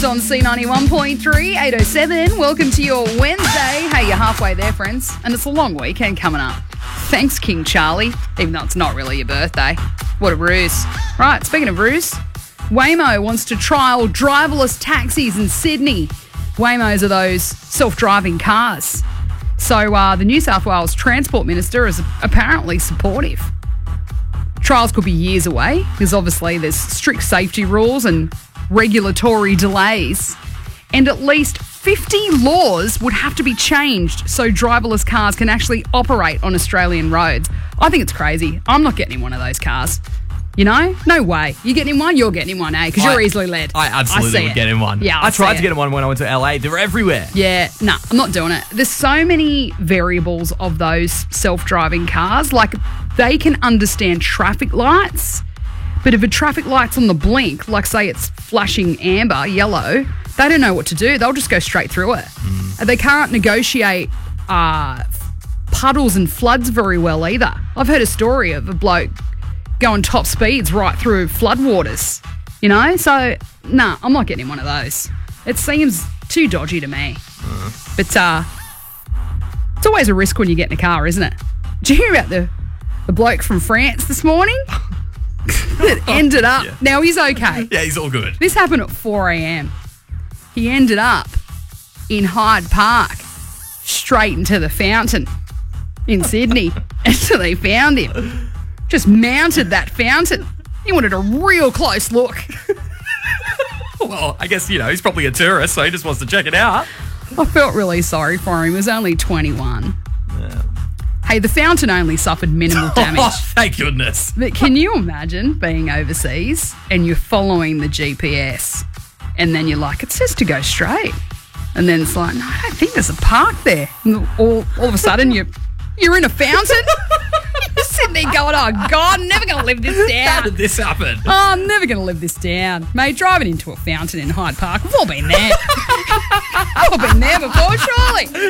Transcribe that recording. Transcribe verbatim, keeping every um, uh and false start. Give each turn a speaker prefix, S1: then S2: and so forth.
S1: On C ninety-one point three, eight oh seven. Welcome to your Wednesday. Hey, you're halfway there, friends. And it's a long weekend coming up. Thanks, King Charlie, even though it's not really your birthday. What a ruse. Right, speaking of ruse, Waymo wants to trial driverless taxis in Sydney. Waymos are those self-driving cars. So uh, the New South Wales Transport Minister is apparently supportive. Trials could be years away because obviously there's strict safety rules and regulatory delays, and at least fifty laws would have to be changed so driverless cars can actually operate on Australian roads. I think it's crazy. I'm not getting in one of those cars. You know? No way. You getting in one, you're getting in one, eh? Because you're easily led.
S2: I absolutely
S1: I
S2: would
S1: it.
S2: get in one.
S1: Yeah, I,
S2: I tried
S1: to
S2: get in one when I went to L A. They were everywhere.
S1: Yeah, no, nah, I'm not doing it. There's so many variables of those self-driving cars. Like, they can understand traffic lights, but if a traffic light's on the blink, like say it's flashing amber, yellow, they don't know what to do. They'll just go straight through it. Mm. They can't negotiate uh, puddles and floods very well either. I've heard a story of a bloke going top speeds right through floodwaters, you know? So, nah, I'm not getting in one of those. It seems too dodgy to me. Mm. But uh, it's always a risk when you get in a car, isn't it? Did you hear about the, the bloke from France this morning? That ended up, yeah. Now he's okay.
S2: Yeah, he's all good.
S1: This happened at four a.m. He ended up in Hyde Park, straight into the fountain in Sydney until they found him. Just mounted that fountain. He wanted a real close look.
S2: Well, I guess, you know, he's probably a tourist, so he just wants to check it out.
S1: I felt really sorry for him. He was only twenty-one. Yeah. Hey, the fountain only suffered minimal damage.
S2: Oh, thank goodness.
S1: But can you imagine being overseas and you're following the G P S and then you're like, it says to go straight. And then it's like, no, I don't think there's a park there. And all, all of a sudden you're, you're in a fountain. You're sitting there going, oh, God, I'm never going to live this down.
S2: How did this happen?
S1: Oh, I'm never going to live this down. Mate, driving into a fountain in Hyde Park, we've all been there. We've all been there before, surely.